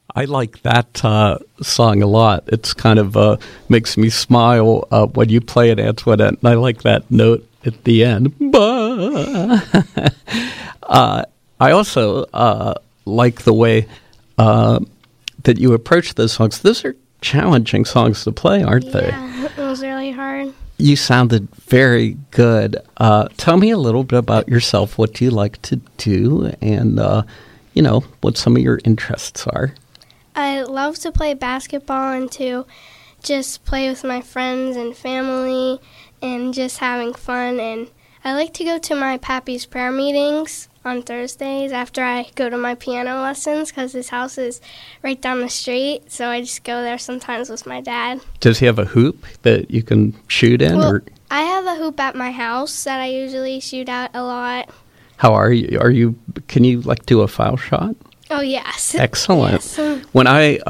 I like that song a lot. It's kind of makes me smile when you play it, Antoinette, and I like that note at the end. I also like the way that you approach those songs. Those are challenging songs to play, aren't they? Yeah, it was really hard. You sounded very good. Tell me a little bit about yourself. What do you like to do? And, what some of your interests are. I love to play basketball and to just play with my friends and family and just having fun. And I like to go to my pappy's prayer meetings on Thursdays after I go to my piano lessons because his house is right down the street. So I just go there sometimes with my dad. Does he have a hoop that you can shoot in? Well, or I have a hoop at my house that I usually shoot at a lot. How are you? Can you do a foul shot? Oh, yes. Excellent. Yes. When I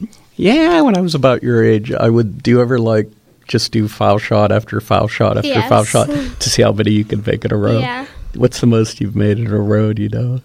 was about your age, I would, do you ever just do foul shot after foul shot after foul shot to see how many you can make in a row? Yeah. What's the most you've made in a row, do you know?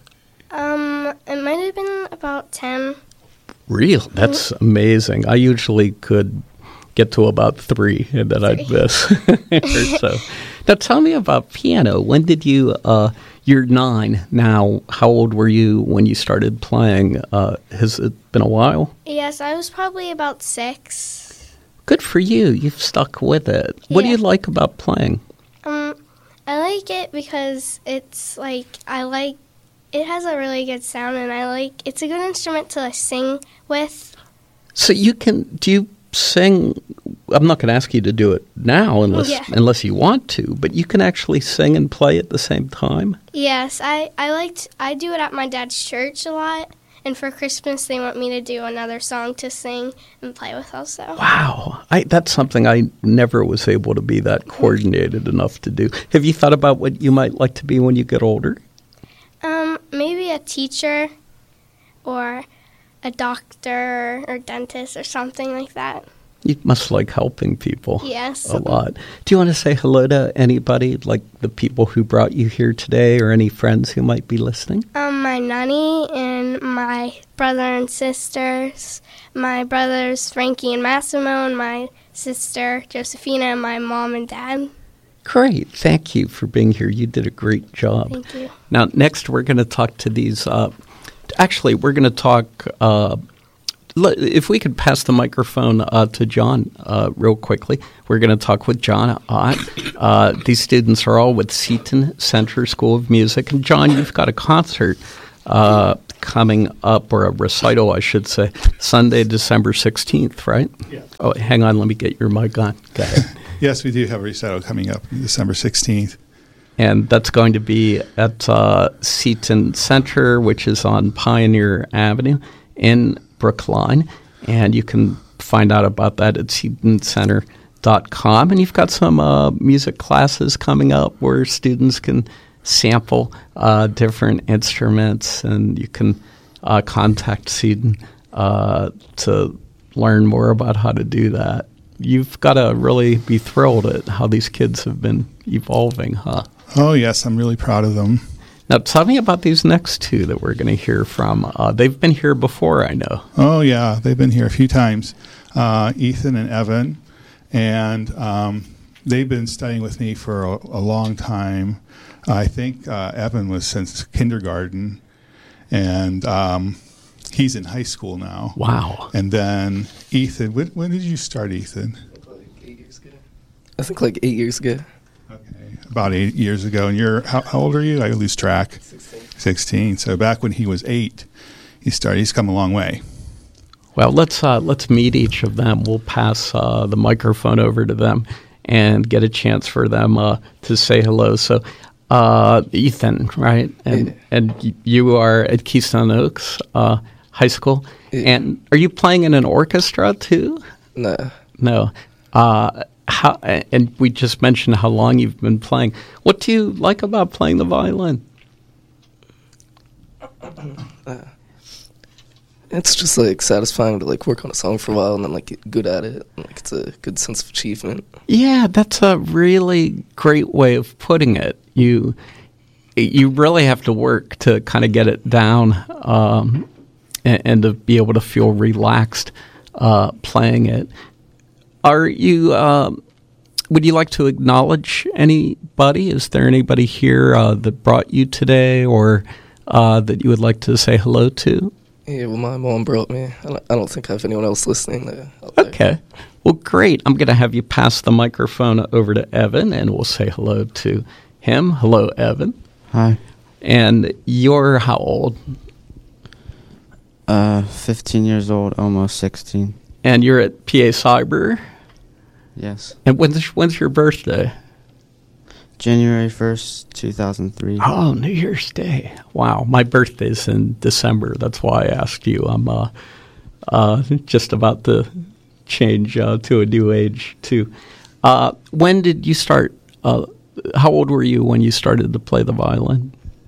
It might have been about 10. Real? That's amazing. I usually could get to about 3 and then I'd miss. So, now tell me about piano. When did you, you're 9 now. How old were you when you started playing? Has it been a while? Yes, I was probably about 6. Good for you. You've stuck with it. What do you like about playing? I like it because it's it has a really good sound and it's a good instrument to sing with. So do you sing? I'm not going to ask you to do it now unless you want to, but you can actually sing and play at the same time? Yes, I do it at my dad's church a lot. And for Christmas, they want me to do another song to sing and play with also. Wow. That's something I never was able to be that coordinated enough to do. Have you thought about what you might like to be when you get older? Maybe a teacher or a doctor or dentist or something like that. You must like helping people. Yes. A lot. Do you want to say hello to anybody, like the people who brought you here today or any friends who might be listening? My nanny and my brother and sisters. My brothers Frankie and Massimo and my sister Josephina and my mom and dad. Great. Thank you for being here. You did a great job. Thank you. Now, next we're going to talk to these actually, we're going to talk if we could pass the microphone to John real quickly. We're going to talk with John Ott. These students are all with Seton Center School of Music. And John, you've got a concert coming up, or a recital, I should say, Sunday, December 16th, right? Yes. Oh, hang on. Let me get your mic on. Go ahead. Yes, we do have a recital coming up December 16th. And that's going to be at Seton Center, which is on Pioneer Avenue in Brookline. And you can find out about that at SetonCenter.com. And you've got some music classes coming up where students can sample different instruments, and you can contact Seton to learn more about how to do that. You've got to really be thrilled at how these kids have been evolving, huh? Oh, yes, I'm really proud of them. Now, tell me about these next two that we're going to hear from. They've been here before, I know. Oh, yeah, they've been here a few times. Ethan and Evan, and they've been studying with me for a long time. I think Evan was since kindergarten, and he's in high school now. Wow. And then Ethan, when did you start, Ethan? Like 8 years ago. I think like 8 years ago. Okay, about 8 years ago. And you're, how old are you? I lose track. 16. So back when he was 8, he started. He's come a long way. Well, let's meet each of them. We'll pass the microphone over to them and get a chance for them to say hello. So, Ethan, right? And you are at Keystone Oaks High School. Yeah. And are you playing in an orchestra too? No. How? And we just mentioned how long you've been playing. What do you like about playing the violin? It's just like satisfying to like work on a song for a while and then like get good at it. Like it's a good sense of achievement. Yeah, that's a really great way of putting it. You really have to work to kind of get it down. and to be able to feel relaxed playing it. Are you? Would you like to acknowledge anybody? Is there anybody here that brought you today, or that you would like to say hello to? Yeah, well, my mom brought me. I don't think I have anyone else listening there. Okay. Well, great. I'm going to have you pass the microphone over to Evan, and we'll say hello to him. Hello, Evan. Hi. And you're how old? 15 years old, almost 16. And you're at PA Cyber? Yes. And when's your birthday? January 1st, 2003. Oh, New Year's Day. Wow. My birthday's in December. That's why I asked you. I'm just about to change to a new age, too. When did you start? How old were you when you started to play the violin?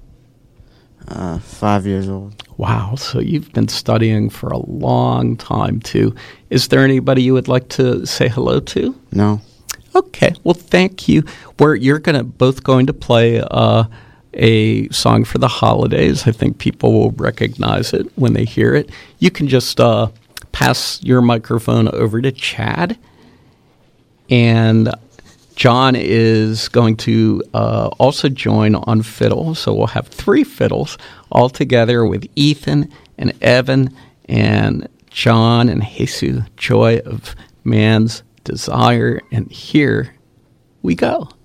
5 years old. Wow. So you've been studying for a long time, too. Is there anybody you would like to say hello to? No. Okay, well, thank you. You're both going to play a song for the holidays. I think people will recognize it when they hear it. You can just pass your microphone over to Chad, and John is going to also join on fiddle. So we'll have 3 fiddles all together with Ethan and Evan and John and Jesus, Joy of Man's Desire, and here we go.